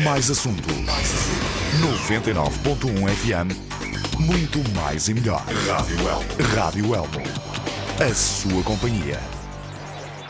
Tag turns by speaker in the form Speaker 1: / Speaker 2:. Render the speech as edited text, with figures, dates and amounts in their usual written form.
Speaker 1: Mais assunto. 99.1 FM. Muito mais e melhor. Rádio Elmo. A sua companhia.